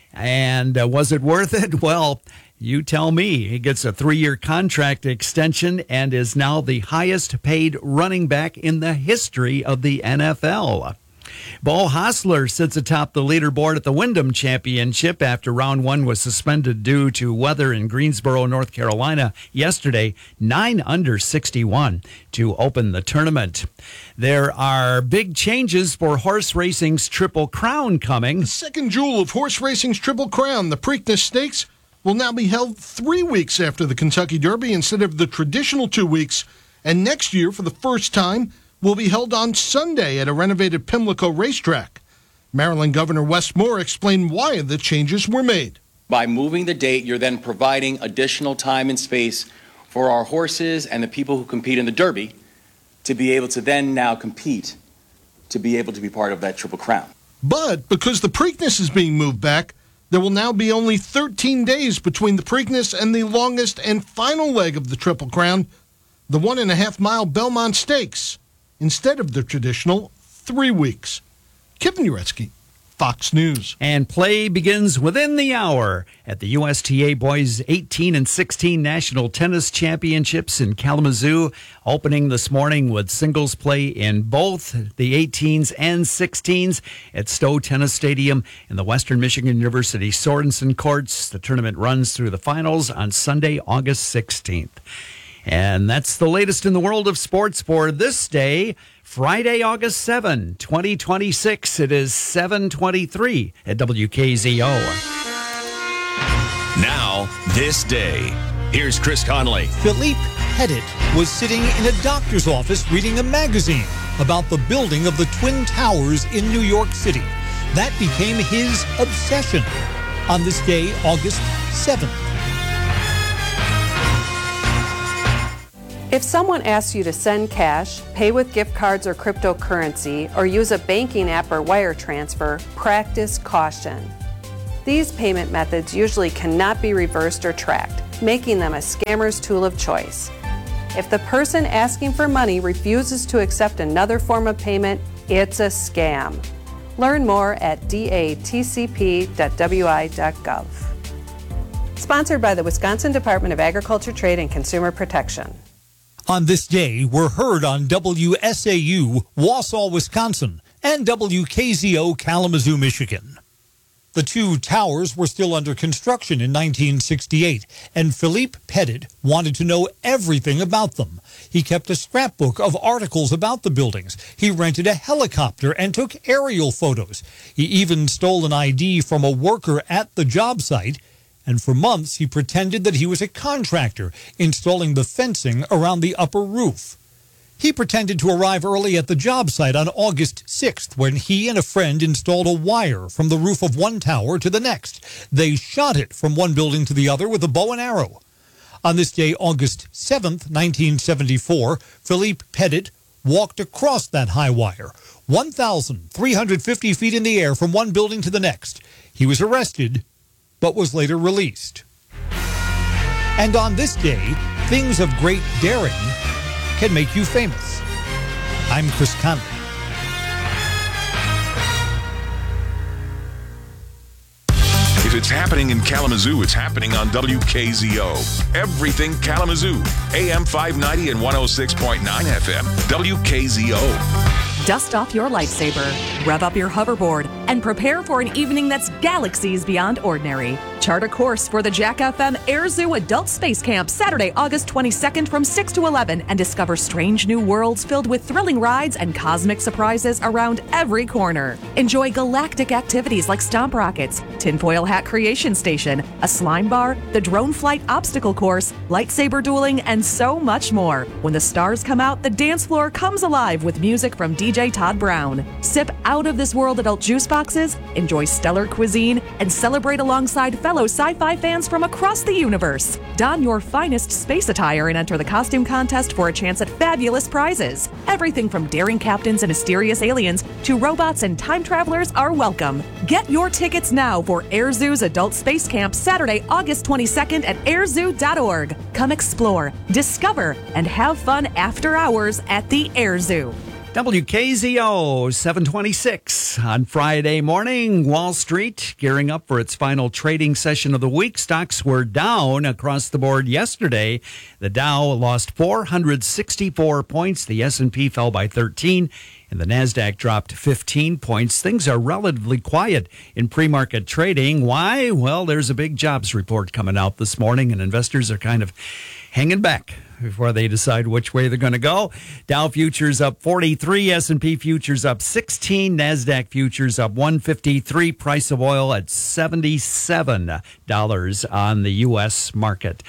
And uh, was it worth it? Well, you tell me. He gets a three-year contract extension and is now the highest-paid running back in the history of the N F L. Bo Hostler sits atop the leaderboard at the Wyndham Championship after round one was suspended due to weather in Greensboro, North Carolina yesterday. Nine under sixty-one to open the tournament. There are big changes for horse racing's Triple Crown coming. The second jewel of horse racing's Triple Crown, the Preakness Stakes, will now be held three weeks after the Kentucky Derby instead of the traditional two weeks. And next year, for the first time, will be held on Sunday at a renovated Pimlico racetrack. Maryland Governor Wes Moore explained why the changes were made. By moving the date, you're then providing additional time and space for our horses and the people who compete in the Derby to be able to then now compete, to be able to be part of that Triple Crown. But because the Preakness is being moved back, there will now be only thirteen days between the Preakness and the longest and final leg of the Triple Crown, the one and a half mile Belmont Stakes, instead of the traditional three weeks. Kevin Uretsky, Fox News. And play begins within the hour at the U S T A Boys eighteen and sixteen National Tennis Championships in Kalamazoo, opening this morning with singles play in both the eighteens and sixteens at Stowe Tennis Stadium in the Western Michigan University Sorensen Courts. The tournament runs through the finals on Sunday, August sixteenth. And that's the latest in the world of sports for this day, Friday, August seventh, twenty twenty-six. It is seven twenty-three at W K Z O. Now, this day. Here's Chris Conley. Philippe Petit was sitting in a doctor's office reading a magazine about the building of the Twin Towers in New York City. That became his obsession on this day, August seventh. If someone asks you to send cash, pay with gift cards or cryptocurrency, or use a banking app or wire transfer, practice caution. These payment methods usually cannot be reversed or tracked, making them a scammer's tool of choice. If the person asking for money refuses to accept another form of payment, it's a scam. Learn more at d a t c p dot w i dot gov. Sponsored by the Wisconsin Department of Agriculture, Trade, and Consumer Protection. On this day, we're heard on W S A U, Wausau, Wisconsin, and W K Z O, Kalamazoo, Michigan. The two towers were still under construction in nineteen sixty-eight, and Philippe Petit wanted to know everything about them. He kept a scrapbook of articles about the buildings. He rented a helicopter and took aerial photos. He even stole an I D from a worker at the job site. And for months, he pretended that he was a contractor installing the fencing around the upper roof. He pretended to arrive early at the job site on August sixth when he and a friend installed a wire from the roof of one tower to the next. They shot it from one building to the other with a bow and arrow. On this day, August seventh, nineteen seventy-four, Philippe Petit walked across that high wire, one thousand three hundred fifty feet in the air from one building to the next. He was arrested, but was later released. And on this day, things of great daring can make you famous. I'm Chris Conley. If it's happening in Kalamazoo, it's happening on W K Z O. Everything Kalamazoo, A M five ninety and one oh six point nine F M, W K Z O. Dust off your lightsaber, rev up your hoverboard, and and prepare for an evening that's galaxies beyond ordinary. Chart a course for the Jack F M Air Zoo Adult Space Camp Saturday, August twenty-second from six to eleven and discover strange new worlds filled with thrilling rides and cosmic surprises around every corner. Enjoy galactic activities like stomp rockets, tinfoil hat creation station, a slime bar, the drone flight obstacle course, lightsaber dueling, and so much more. When the stars come out, the dance floor comes alive with music from D J Todd Brown. Sip out of this world adult juice boxes, enjoy stellar cuisine, and celebrate alongside fellow sci-fi fans from across the universe. Don your finest space attire and enter the costume contest for a chance at fabulous prizes. Everything from daring captains and mysterious aliens to robots and time travelers are welcome. Get your tickets now for Air Zoo's Adult Space Camp Saturday, August twenty-second at air zoo dot org. Come explore, discover, and have fun after hours at the Air Zoo. W K Z O seven twenty-six on Friday morning. Wall Street gearing up for its final trading session of the week. Stocks were down across the board yesterday. The Dow lost four hundred sixty-four points. The S and P fell by thirteen. And the NASDAQ dropped fifteen points. Things are relatively quiet in pre-market trading. Why? Well, there's a big jobs report coming out this morning, and investors are kind of hanging back before they decide which way they're going to go. Dow futures up forty-three, S and P futures up sixteen, NASDAQ futures up one fifty-three, price of oil at seventy-seven dollars on the U S market.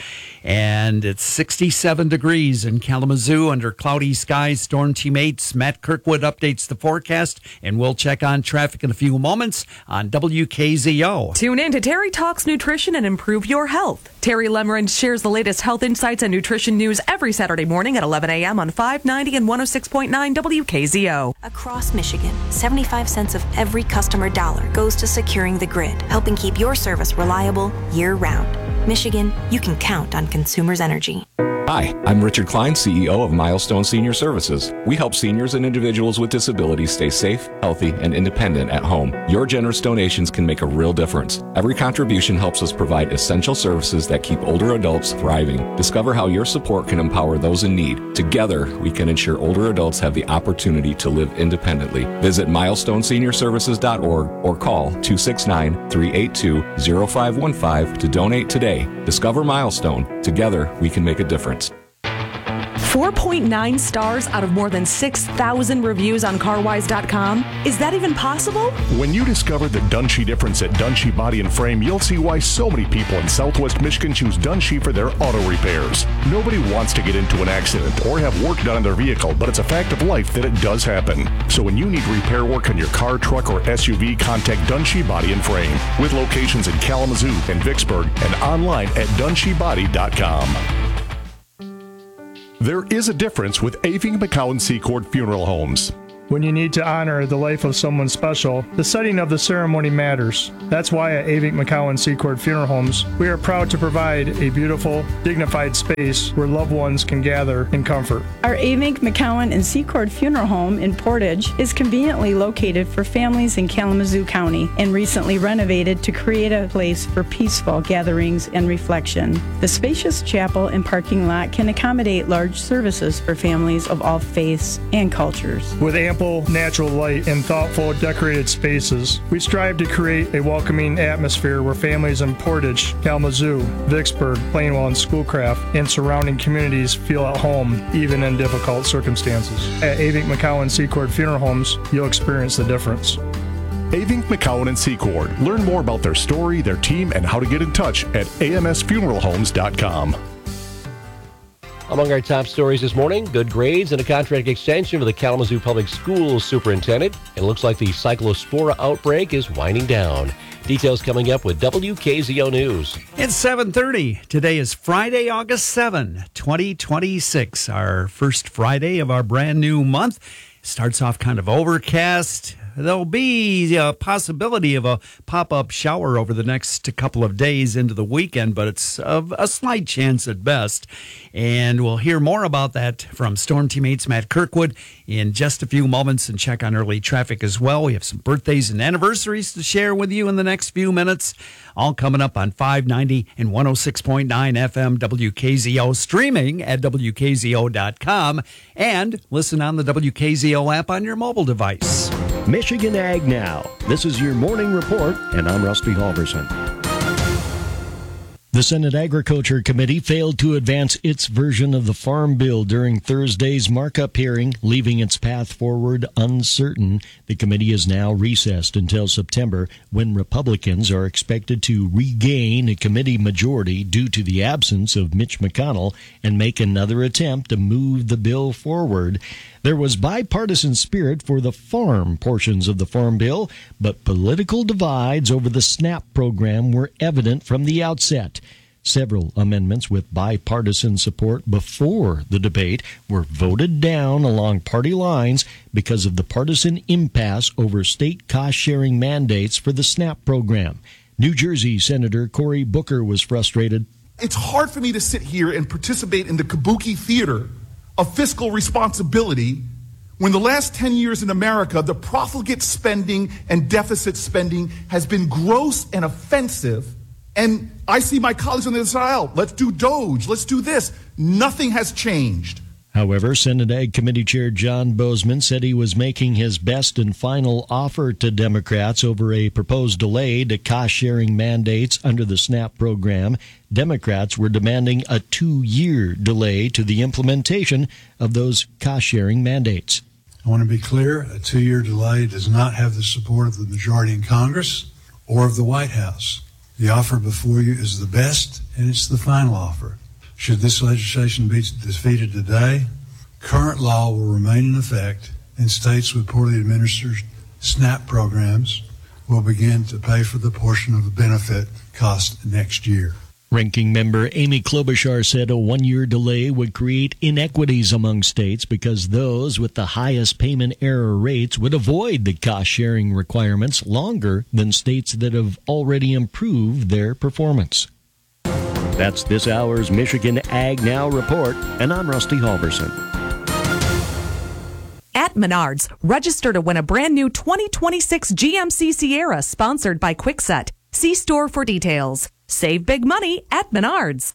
And it's sixty-seven degrees in Kalamazoo under cloudy skies. Storm Team eight's Matt Kirkwood updates the forecast, and we'll check on traffic in a few moments on W K Z O. Tune in to Terry Talks Nutrition and Improve Your Health. Terry Lemmerand shares the latest health insights and nutrition news every Saturday morning at eleven a.m. on five ninety and one oh six point nine W K Z O. Across Michigan, seventy-five cents of every customer dollar goes to securing the grid, helping keep your service reliable year-round. Michigan, you can count on Consumers Energy. Hi, I'm Richard Klein, C E O of Milestone Senior Services. We help seniors and individuals with disabilities stay safe, healthy, and independent at home. Your generous donations can make a real difference. Every contribution helps us provide essential services that keep older adults thriving. Discover how your support can empower those in need. Together, we can ensure older adults have the opportunity to live independently. Visit milestone senior services dot org or call two six nine, three eight two, zero five one five to donate today. Discover Milestone. Together, we can make a difference. four point nine stars out of more than six thousand reviews on carwise dot com. Is that even possible? When you discover the Dunshee difference at Dunshee Body and Frame, you'll see why so many people in Southwest Michigan choose Dunshee for their auto repairs. Nobody wants to get into an accident or have work done on their vehicle, but it's a fact of life that it does happen. So when you need repair work on your car, truck, or S U V, contact Dunshee Body and Frame with locations in Kalamazoo and Vicksburg and online at dunshee body dot com. There is a difference with Aving McCowan Secord Funeral Homes. When you need to honor the life of someone special, the setting of the ceremony matters. That's why at Avink McCowan Secord Funeral Homes, we are proud to provide a beautiful, dignified space where loved ones can gather in comfort. Our Avink McCowan and Secord Funeral Home in Portage is conveniently located for families in Kalamazoo County and recently renovated to create a place for peaceful gatherings and reflection. The spacious chapel and parking lot can accommodate large services for families of all faiths and cultures. With ample natural light and thoughtful decorated spaces, we strive to create a welcoming atmosphere where families in Portage, Kalamazoo, Vicksburg, Plainwell, and Schoolcraft and surrounding communities feel at home even in difficult circumstances. At Avink McCowan Secord Funeral Homes, you'll experience the difference. Avink McCowan and Secord. Learn more about their story, their team, and how to get in touch at a m s funeral homes dot com. Among our top stories this morning, good grades and a contract extension for the Kalamazoo Public Schools superintendent. It looks like the cyclospora outbreak is winding down. Details coming up with W K Z O News. It's seven thirty. Today is Friday, August seventh, twenty twenty-six. Our first Friday of our brand new month. Starts off kind of overcast. There'll be a possibility of a pop-up shower over the next couple of days into the weekend, but it's a, a slight chance at best. And we'll hear more about that from Storm Teammates Matt Kirkwood in just a few moments and check on early traffic as well. We have some birthdays and anniversaries to share with you in the next few minutes. All coming up on five ninety and one oh six point nine F M W K Z O, streaming at W K Z O dot com, and listen on the W K Z O app on your mobile device. Michigan Michigan Ag Now. This is your morning report, and I'm Rusty Halverson. The Senate Agriculture Committee failed to advance its version of the Farm Bill during Thursday's markup hearing, leaving its path forward uncertain. The committee is now recessed until September, when Republicans are expected to regain a committee majority due to the absence of Mitch McConnell and make another attempt to move the bill forward. There was bipartisan spirit for the farm portions of the Farm Bill, but political divides over the SNAP program were evident from the outset. Several amendments with bipartisan support before the debate were voted down along party lines because of the partisan impasse over state cost-sharing mandates for the SNAP program. New Jersey Senator Cory Booker was frustrated. It's hard for me to sit here and participate in the kabuki theater of fiscal responsibility when the last ten years in America, the profligate spending and deficit spending has been gross and offensive. And I see my colleagues on the other side, let's do Doge, let's do this. Nothing has changed. However, Senate Ag Committee Chair John Bozeman said he was making his best and final offer to Democrats over a proposed delay to cost-sharing mandates under the SNAP program. Democrats were demanding a two-year delay to the implementation of those cost-sharing mandates. I want to be clear, a two-year delay does not have the support of the majority in Congress or of the White House. The offer before you is the best, and it's the final offer. Should this legislation be defeated today, current law will remain in effect, and states with poorly administered SNAP programs will begin to pay for the portion of the benefit cost next year. Ranking member Amy Klobuchar said a one-year delay would create inequities among states because those with the highest payment error rates would avoid the cost-sharing requirements longer than states that have already improved their performance. That's this hour's Michigan Ag Now report, and I'm Rusty Halverson. At Menards, register to win a brand new twenty twenty-six G M C Sierra sponsored by Kwikset. See store for details. Save big money at Menards.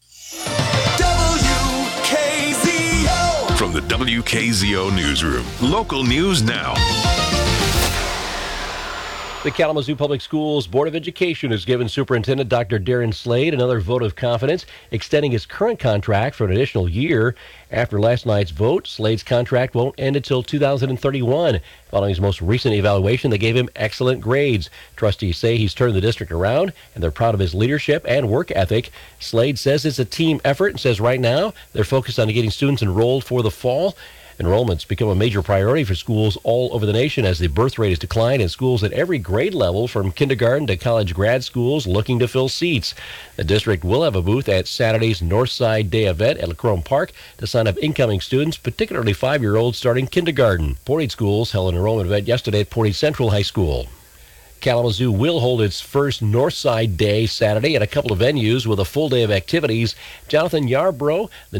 W K Z O. From the W K Z O Newsroom, local news now. The Kalamazoo Public Schools Board of Education has given Superintendent Doctor Darren Slade another vote of confidence, extending his current contract for an additional year. After last night's vote, Slade's contract won't end until two thousand thirty-one. Following his most recent evaluation, they gave him excellent grades. Trustees say he's turned the district around, and they're proud of his leadership and work ethic. Slade says it's a team effort and says right now they're focused on getting students enrolled for the fall. Enrollment's become a major priority for schools all over the nation as the birth rate has declined in schools at every grade level, from kindergarten to college grad schools looking to fill seats. The district will have a booth at Saturday's Northside Day event at Lacrone Park to sign up incoming students, particularly five-year-olds starting kindergarten. Portage Schools held an enrollment event yesterday at Portage Central High School. Kalamazoo will hold its first Northside Day Saturday at a couple of venues with a full day of activities. Jonathan Yarbrough, the